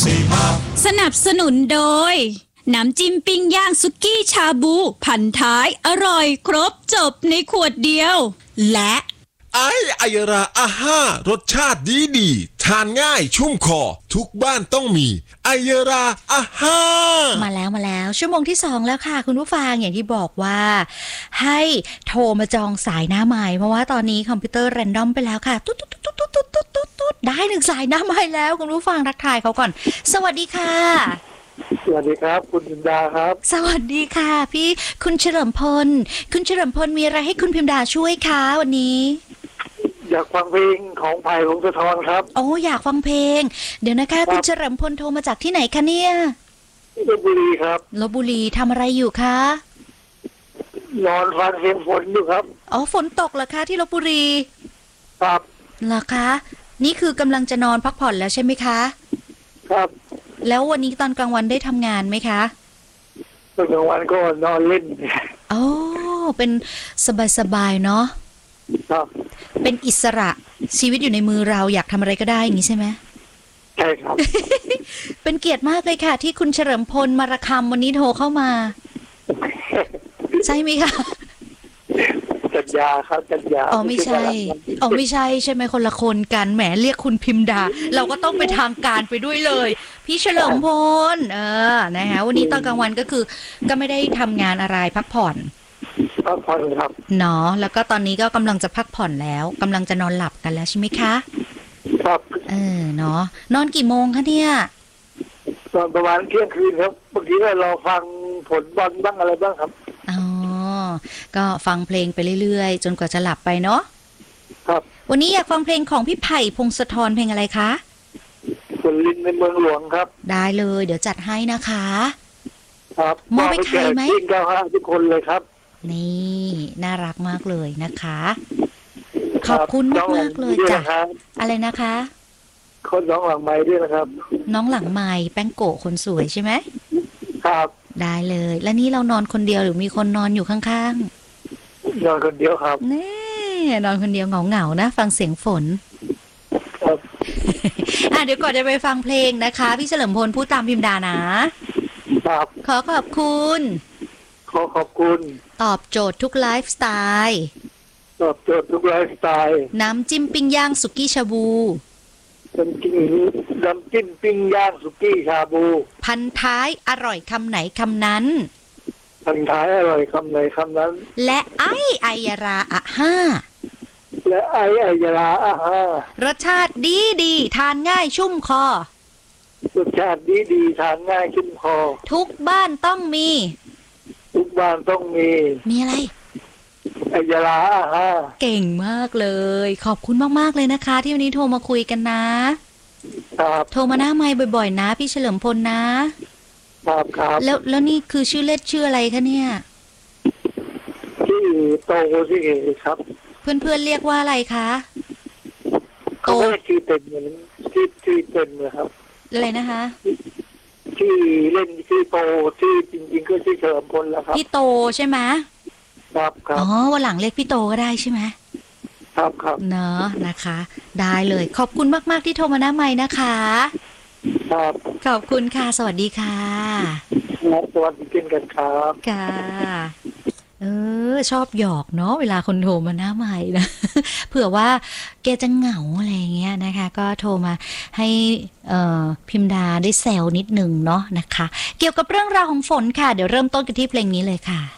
สนับสนุนโดยน้ำจิ้มปิ้งย่างสุกี้ชาบูพันท้ายอร่อยครบจบในขวดเดียวและไอยราอาห้ารสชาติดีทานง่ายชุ่มคอทุกบ้านต้องมีไอยราอาห้ามาแล้วชั่วโมงที่2แล้วค่ะคุณผู้ฟังอย่างที่บอกว่าให้โทรมาจองสายหน้าใหม่เพราะว่าตอนนี้คอมพิวเตอร์แรนดอมไปแล้วค่ะตุ๊ดได้1สายหน้าใหม่แล้วคุณผู้ฟังทักทายเขาก่อนสวัสดีค่ะสวัสดีครับคุณพิมดาครับสวัสดีค่ะพี่คุณเฉลิมพลมีอะไรให้คุณพิมดาช่วยคะวันนี้อยากฟังเพลงของไผ่พงศธรครับโอ้อยากฟังเพลงเดี๋ยวนะคะคุณเฉลิมพลโทรมาจากที่ไหนคะเนี่ยลพบุรีครับลพบุรีทำอะไรอยู่คะนอนฟังเสียงฝนอยู่ครับอ๋อฝนตกเหรอคะที่ลพบุรีครับเหรอคะนี่คือกำลังจะนอนพักผ่อนแล้วใช่ไหมคะครับแล้ววันนี้ตอนกลางวันได้ทำงานไหมคะตอนกลางวันก็นอนเล่นโอ้เป็นสบายๆเนาะครับเป็นอิสระชีวิตอยู่ในมือเราอยากทำอะไรก็ได้อย่างนี้ใช่ไหมใช่ครับเป็นเกียรติมากเลยค่ะที่คุณเฉลิมพลมาระคำวันนี้โทรเข้ามาใช่ไหมคะจัญญาครับจัญญาอ๋อไม่ใช่ใช่ไหมคนละคนกันแหมเรียกคุณพิมดาเราก็ต้องไปทางการไปด้วยเลยพี่เฉลิมพลนะคะวันนี้ตอนกลางวันก็คือก็ไม่ได้ทำงานอะไรพักผ่อนครับเนาะแล้วก็ตอนนี้ก็กำลังจะพักผ่อนแล้วกำลังจะนอนหลับกันแล้วใช่ไหมคะครับเนาะนอนกี่โมงคะเนี่ยตอนประมาณเที่ยงคืนครับเมื่อกี้เราฟังผลบอลบ้างอะไรบ้างครับอ๋อก็ฟังเพลงไปเรื่อยๆจนกว่าจะหลับไปเนาะครับวันนี้อยากฟังเพลงของพี่ไผ่พงศธรเพลงอะไรคะคนลินในเมืองหลวงครับได้เลยเดี๋ยวจัดให้นะคะครับมอบไปใครไหมทุกคนเลยครับนี่น่ารักมากเลยนะคะขอบคุณมากเลยจ้ะอะไรนะคะคนน้องหลังไม้ด้วยนะครับน้องหลังไม้แป้งโกะคนสวยใช่ไหมครับได้เลยแล้วนี่เรานอนคนเดียวหรือมีคนนอนอยู่ข้างๆนอนคนเดียวครับนี่นอนคนเดียวเหงาๆนะฟังเสียงฝนครับเดี๋ยวก่อนจะไปฟังเพลงนะคะพี่เฉลิมพลพูดตามพิมดานะครับขอบคุณตอบโจทย์ทุกไลฟ์สไตล์น้ำจิ้มปิ้งย่างสุกี้ชาบูน้ำจิ้มปิ้งย่างสุกี้ชาบูพันท้ายอร่อยคำไหนคำนั้นและไอยราอะห้ารสชาติดีทานง่ายชุ่มคอทุกบ้านต้องมีมีอะไรไอยราอะห้าเก่งมากเลยขอบคุณมากๆเลยนะคะที่วันนี้โทรมาคุยกันนะครับโทรมาหน้าไมค์บ่อยๆนะพี่เฉลิมพลนะครับแล้วนี่คือชื่อเล่นชื่ออะไรคะเนี่ยชื่อโตสิครับเพื่อนๆเรียกว่าอะไรคะโตชื่อเต็มนะครับอะไรนะคะชื่อเล่นชื่อโตชื่อจริงๆก็ชื่อเฉลิมพลแล้วครับพี่โตใช่ไหมครับอ๋อวันหลังเรียกพี่โตก็ได้ใช่ไหมครับเนอะนะคะได้เลยขอบคุณมากๆที่โทรมาหน้าไมค์นะคะครับขอบคุณค่ะสวัสดีค่ะสวัสดีกันครับค่ะชอบหยอกเนาะเวลาคนโทรมาหน้าไมค์นะ เผื่อว่าแกจะเหงาอะไรเงี้ยนะคะก็โทรมาให้พิมดาได้แซวนิดนึงเนาะนะคะเกี่ยวกับเรื่องราวของฝนค่ะเดี๋ยวเริ่มต้นกันที่เพลงนี้เลยค่ะ